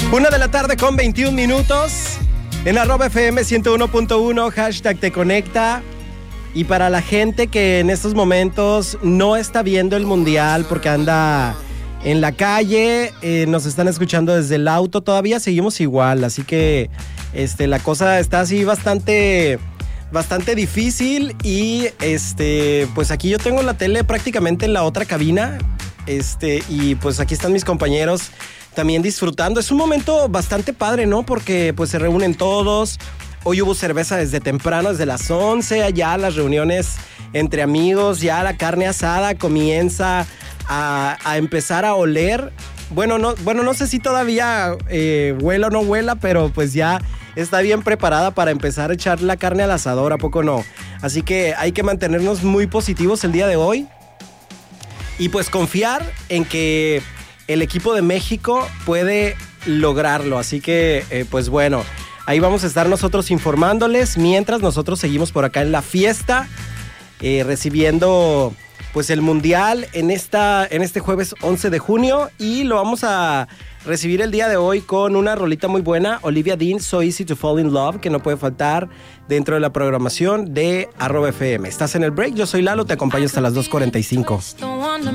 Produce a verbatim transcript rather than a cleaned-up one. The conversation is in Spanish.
Una de la tarde con veintiún minutos en arroba F M ciento uno punto uno, hashtag te conecta. Y para la gente que en estos momentos no está viendo el mundial porque anda en la calle, eh, nos están escuchando desde el auto, todavía seguimos igual, así que este, la cosa está así bastante, bastante difícil y este, pues aquí yo tengo la tele prácticamente en la otra cabina este, y pues aquí están mis compañeros también disfrutando. Es un momento bastante padre, ¿no? Porque pues se reúnen todos. Hoy hubo cerveza desde temprano, desde las once, allá las reuniones entre amigos, ya la carne asada comienza a, a empezar a oler. Bueno, no, bueno, no sé si todavía eh, huela o no huela, pero pues ya está bien preparada para empezar a echar la carne al asador, ¿a poco no? Así que hay que mantenernos muy positivos el día de hoy y pues confiar en que el equipo de México puede lograrlo. Así que, eh, pues bueno, ahí vamos a estar nosotros informándoles mientras nosotros seguimos por acá en la fiesta, eh, recibiendo pues el Mundial en, esta, en este jueves once de junio y lo vamos a recibir el día de hoy con una rolita muy buena, Olivia Dean, So Easy to Fall in Love, que no puede faltar dentro de la programación de arroba F M. Estás en el break, yo soy Lalo, te acompaño hasta las dos cuarenta y cinco.